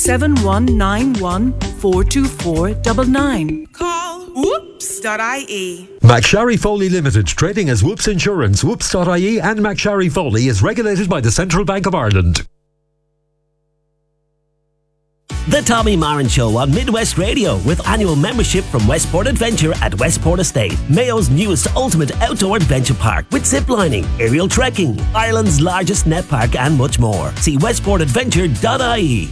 7191 42499. Call whoops.ie. McSharry Foley Limited, trading as Whoops Insurance, whoops.ie and McSharry Foley is regulated by the Central Bank of Ireland. The Tommy Moran Show on Midwest Radio, with annual membership from Westport Adventure at Westport Estate, Mayo's newest ultimate outdoor adventure park with ziplining, aerial trekking, Ireland's largest net park and much more. See westportadventure.ie.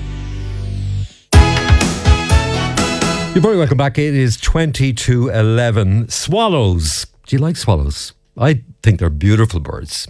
You're very welcome back. It is 20 to 11. Swallows. Do you like swallows? I think they're beautiful birds.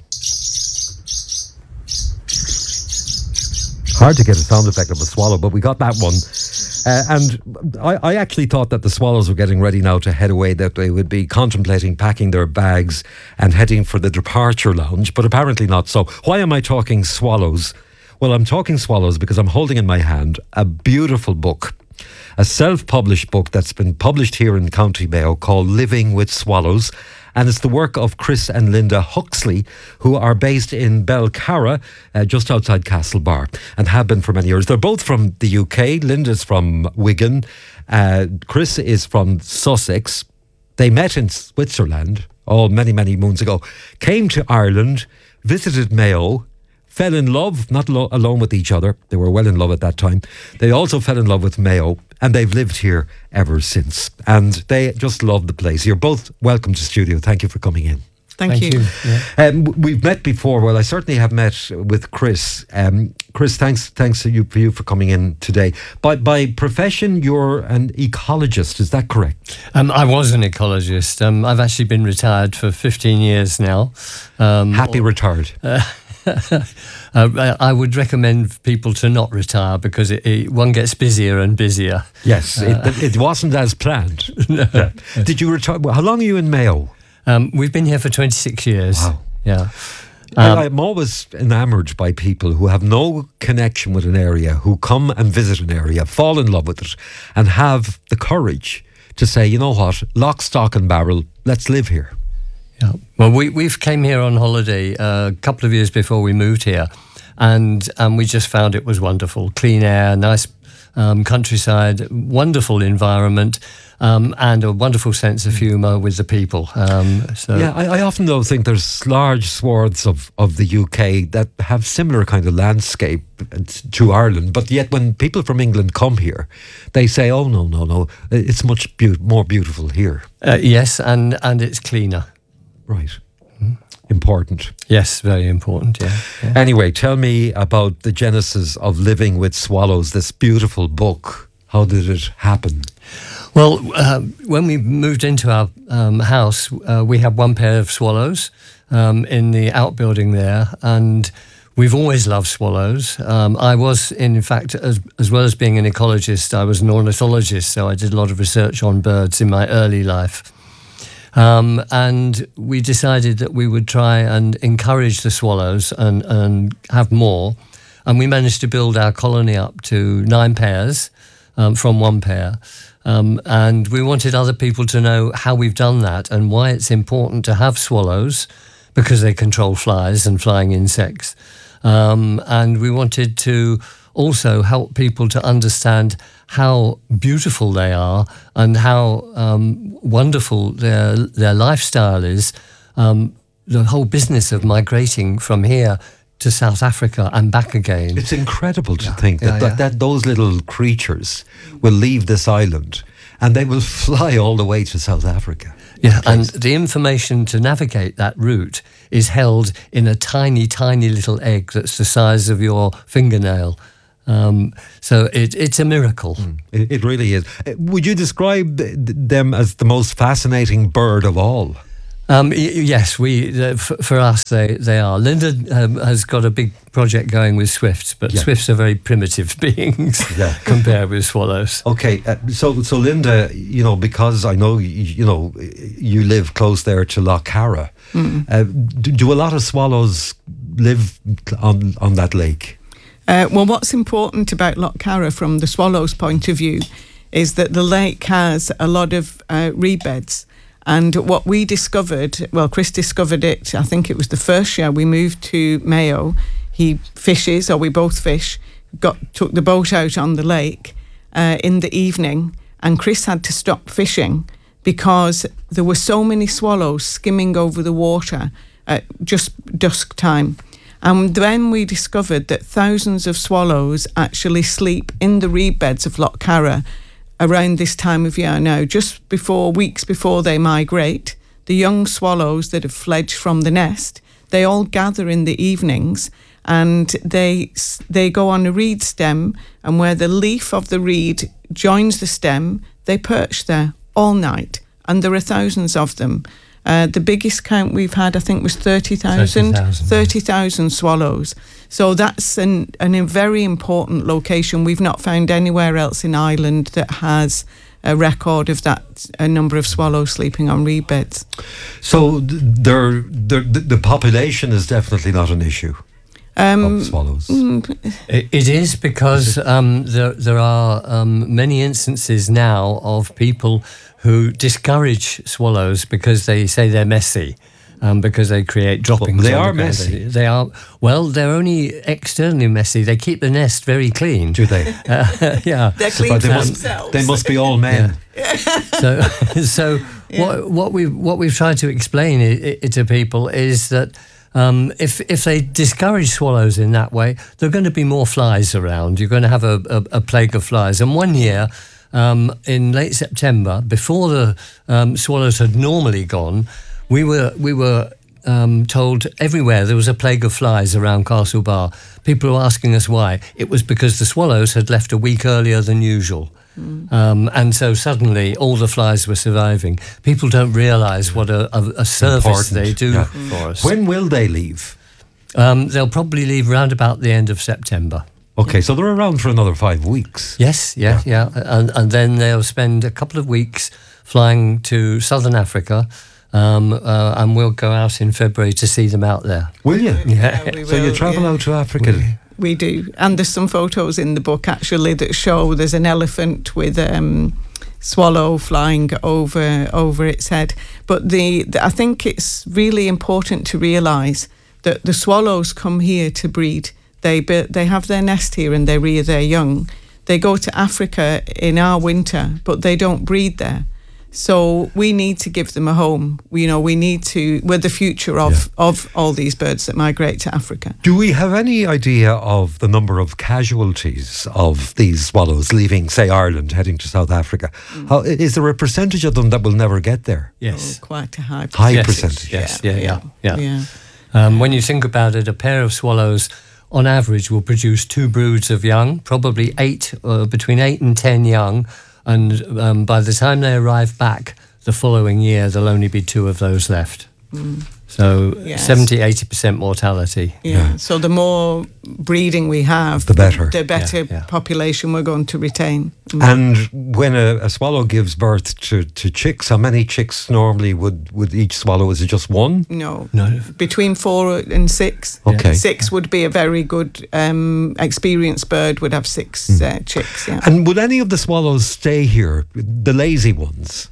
Hard to get a sound effect of a swallow, but we got that one. And I actually thought that the swallows were getting ready now to head away, that they would be contemplating packing their bags and heading for the departure lounge, but apparently not so. Why am I talking swallows? Well, I'm talking swallows because I'm holding in my hand a beautiful book, a self-published book that's been published here in County Mayo called Living with Swallows. And it's the work of Chris and Linda Huxley, who are based in Belcarra, just outside Castlebar, and have been for many years. They're both from the UK. Linda's from Wigan. Chris is from Sussex. They met in Switzerland, many, many moons ago, came to Ireland, visited Mayo, fell in love, not alone with each other. They were well in love at that time. They also fell in love with Mayo, and they've lived here ever since. And they just love the place. You're both welcome to studio. Thank you for coming in. Thank you. Yeah. We've met before. Well, I certainly have met with Chris. Chris, thanks for you for coming in today. By profession, you're an ecologist. Is that correct? I was an ecologist. I've actually been retired for 15 years now. Happy retired. I would recommend people to not retire because one gets busier and busier. Yes, it wasn't as planned. No. Yeah. Did you retire? How long are you in Mayo? We've been here for 26 years. Wow. Yeah. I'm always enamoured by people who have no connection with an area, who come and visit an area, fall in love with it, and have the courage to say, you know what, lock, stock and barrel, let's live here. Yeah. Well, we've came here on holiday a couple of years before we moved here, and we just found it was wonderful. Clean air, nice countryside, wonderful environment, and a wonderful sense of humour with the people. I often though think there's large swaths of the UK that have similar kind of landscape to Ireland, but yet when people from England come here, they say, oh no, it's much more beautiful here. Yes, and it's cleaner. Right. Important. Yes, very important, yeah. Anyway, tell me about the genesis of Living with Swallows, this beautiful book. How did it happen? Well, when we moved into our house, we had one pair of swallows in the outbuilding there, and we've always loved swallows. I was, in fact, as well as being an ecologist, I was an ornithologist, so I did a lot of research on birds in my early life. And we decided that we would try and encourage the swallows and have more. And we managed to build our colony up to 9 pairs from one pair. And we wanted other people to know how we've done that and why it's important to have swallows, because they control flies and flying insects. And we wanted to also help people to understand how beautiful they are and how wonderful their lifestyle is. The whole business of migrating from here to South Africa and back again. It's incredible to think that those little creatures will leave this island and they will fly all the way to South Africa. Yeah, and the information to navigate that route is held in a tiny, tiny little egg that's the size of your fingernail. So it's a miracle. It really is. Would you describe them as the most fascinating bird of all? Yes, for us they are. Linda has got a big project going with swifts, but swifts are very primitive beings compared with swallows. Okay, so Linda, because I know you live close there to Lochcarra. Do a lot of swallows live on that lake? Well, what's important about Lochcarra from the swallows' point of view is that the lake has a lot of reed beds. And what we discovered, well, Chris discovered it, I think it was the first year we moved to Mayo. He fishes, or we both fish, took the boat out on the lake in the evening, and Chris had to stop fishing because there were so many swallows skimming over the water at just dusk time. And then we discovered that thousands of swallows actually sleep in the reed beds of Loch Carra around this time of year now, weeks before they migrate. The young swallows that have fledged from the nest, they all gather in the evenings, and they go on a reed stem, and where the leaf of the reed joins the stem, they perch there all night, and there are thousands of them. The biggest count we've had, I think, was 30,000 swallows. So that's a very important location. We've not found anywhere else in Ireland that has a record of a number of swallows sleeping on reed beds. So the population is definitely not an issue of swallows. It is, because there are many instances now of people who discourage swallows because they say they're messy. Because they create droppings. They on are the ground. messy. They are. Well, they're only externally messy. They keep the nest very clean. Do they? Yeah. They're clean But for themselves. they must be all men. So what we've tried to explain to people is that if they discourage swallows in that way, there are going to be more flies around. You're going to have a plague of flies. And one year, in late September, before the swallows had normally gone, we were told everywhere there was a plague of flies around Castlebar. People were asking us why. It was because the swallows had left a week earlier than usual. And so suddenly all the flies were surviving. People don't realise what a service they do for us. When will they leave? They'll probably leave round about the end of September. Okay, so they're around for another 5 weeks. Yes, yeah. And then they'll spend a couple of weeks flying to southern Africa, and we'll go out in February to see them out there. Will you? Yeah, we So you will, travel out to Africa? We do. And there's some photos in the book, actually, that show there's an elephant with swallow flying over its head. But I think it's really important to realise that the swallows come here to breed. They have their nest here and they rear their young. They go to Africa in our winter, but they don't breed there. So we need to give them a home. We're the future of all these birds that migrate to Africa. Do we have any idea of the number of casualties of these swallows leaving, say, Ireland, heading to South Africa? Is there a percentage of them that will never get there? Yes. Quite a high Percentage. Yes, yeah. When you think about it, a pair of swallows on average will produce 2 broods of young, probably between 8 and 10 young, and by the time they arrive back the following year, there'll only be 2 of those left. So 70-80% mortality. Yeah. So the more breeding we have, the better. The better population we're going to retain. And when a swallow gives birth to chicks, how many chicks normally would each swallow? Is it just one? No. Between 4 and 6. Okay. 6 would be a very good experienced bird, would have 6 chicks. Yeah. And would any of the swallows stay here, the lazy ones?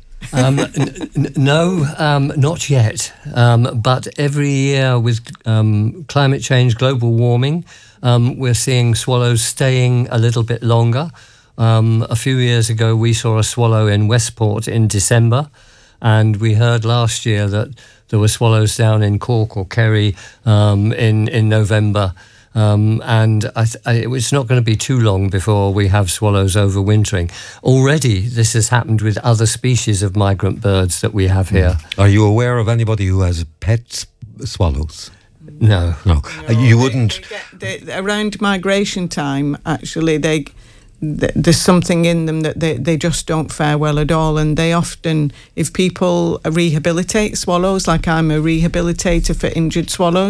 No, not yet. But every year with climate change, global warming, we're seeing swallows staying a little bit longer. A few years ago, we saw a swallow in Westport in December, and we heard last year that there were swallows down in Cork or Kerry in November. And it's not going to be too long before we have swallows overwintering. Already, this has happened with other species of migrant birds that we have here. Are you aware of anybody who has pet swallows? No. You wouldn't. Around migration time, actually, there's something in them that they just don't fare well at all. And they often, if people rehabilitate swallows, like I'm a rehabilitator for injured swallows,